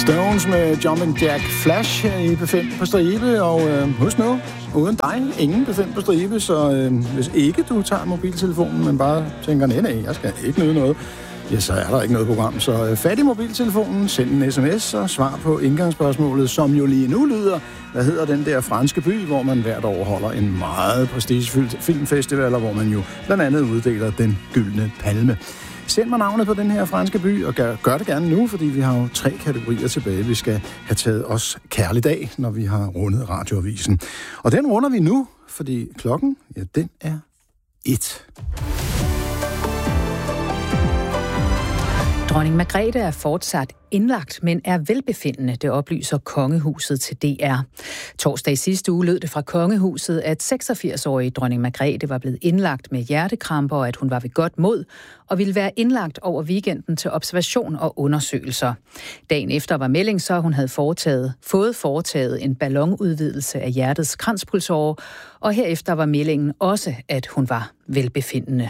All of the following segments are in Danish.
Stones med Jumpin' Jack Flash her i P5 på stribe, og husk nu, uden dig, ingen P5 på stribe, så hvis ikke du tager mobiltelefonen, men bare tænker, nej, jeg skal ikke nyde noget, ja, så er der ikke noget program. Så fat i mobiltelefonen, send en sms og svar på indgangsspørgsmålet, som jo lige nu lyder, hvad hedder den der franske by, hvor man hvert år holder en meget prestigefyldt filmfestival, og hvor man jo blandt andet uddeler den gyldne palme. Send mig navnet på den her franske by, og gør det gerne nu, fordi vi har jo 3 kategorier tilbage. Vi skal have taget os kærlig dag, når vi har rundet radioavisen. Og den runder vi nu, fordi klokken, ja, den er 1. Dronning Margrethe er fortsat indlagt, men er velbefindende, det oplyser Kongehuset til DR. Torsdag i sidste uge lød det fra Kongehuset, at 86-årige dronning Margrethe var blevet indlagt med hjertekramper, og at hun var ved godt mod, og ville være indlagt over weekenden til observation og undersøgelser. Dagen efter var melding så, hun havde fået foretaget en ballonudvidelse af hjertets kranspulsåre, og herefter var meldingen også, at hun var velbefindende.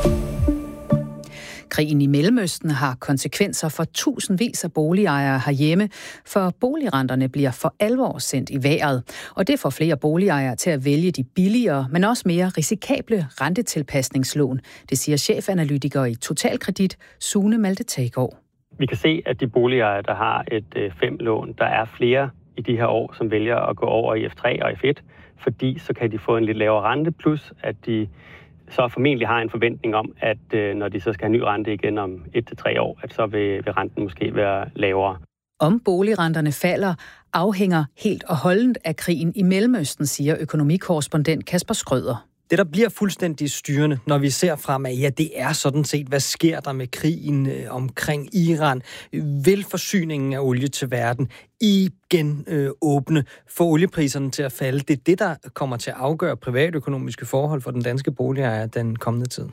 Krigen i Mellemøsten har konsekvenser for tusindvis af boligejere herhjemme, for boligrenterne bliver for alvor sendt i vejret. Og det får flere boligejere til at vælge de billigere, men også mere risikable rentetilpasningslån. Det siger chefanalytiker i Totalkredit, Sune Malte Taggaard. Vi kan se, at de boligejere, der har et 5-lån, der er flere i de her år, som vælger at gå over i F3 og F1, fordi så kan de få en lidt lavere rente, plus at de så formentlig har en forventning om, at når de så skal have ny rente igen om 1-3 år, at så vil renten måske være lavere. Om boligrenterne falder, afhænger helt og holdent af krigen i Mellemøsten, siger økonomikorrespondent Kasper Skrøder. Det, der bliver fuldstændig styrende, når vi ser fremad, ja, det er sådan set, hvad sker der med krigen omkring Iran? Vil forsyningen af olie til verden igen åbne, få oliepriserne til at falde? Det er det, der kommer til at afgøre privatøkonomiske forhold for den danske boligejer den kommende tid.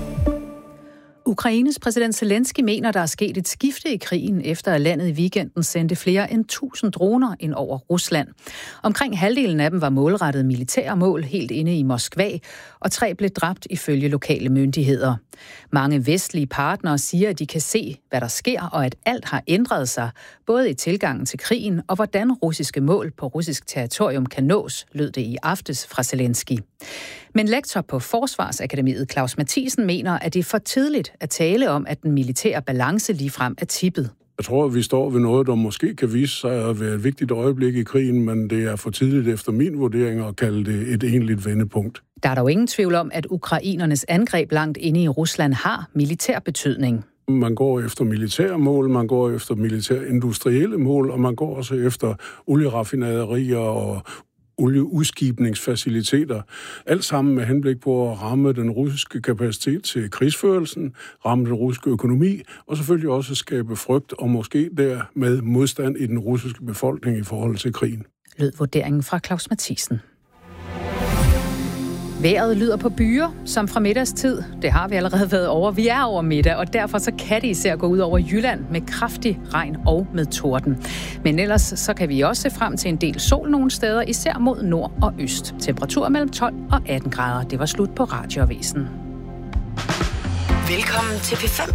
Ukraines præsident Zelensky mener, der er sket et skifte i krigen, efter at landet i weekenden sendte flere end 1000 droner ind over Rusland. Omkring halvdelen af dem var målrettet militære mål helt inde i Moskva, og 3 blev dræbt ifølge lokale myndigheder. Mange vestlige partnere siger, at de kan se, hvad der sker, og at alt har ændret sig, både i tilgangen til krigen og hvordan russiske mål på russisk territorium kan nås, lød det i aftes fra Zelensky. Men lektor på Forsvarsakademiet Claus Mathisen mener, at det er for tidligt at tale om, at den militære balance ligefrem er tippet. Jeg tror, at vi står ved noget, der måske kan vise sig at være et vigtigt øjeblik i krigen, men det er for tidligt efter min vurdering at kalde det et egentligt vendepunkt. Der er dog ingen tvivl om, at ukrainernes angreb langt inde i Rusland har militær betydning. Man går efter militære mål, man går efter militær-industrielle mål, og man går også efter olieraffinaderier og olieudskibningsfaciliteter. Alt sammen med henblik på at ramme den russiske kapacitet til krigsførelsen, ramme den russiske økonomi, og selvfølgelig også skabe frygt og måske dermed modstand i den russiske befolkning i forhold til krigen. Lød vurderingen fra Claus Mathisen. Vejret lyder på byer, som fra middagstid. Det har vi allerede været over. Vi er over middag, og derfor så kan det især gå ud over Jylland med kraftig regn og med torden. Men ellers så kan vi også se frem til en del sol nogle steder, især mod nord og øst. Temperatur mellem 12 og 18 grader. Det var slut på radioavisen. Velkommen til P5.